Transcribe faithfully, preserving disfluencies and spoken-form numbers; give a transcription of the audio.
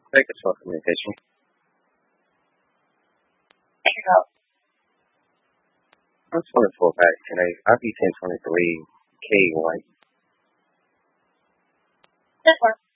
Take a short communication. Echo. I'm twenty-four back today. I B ten twenty-three K White. That works.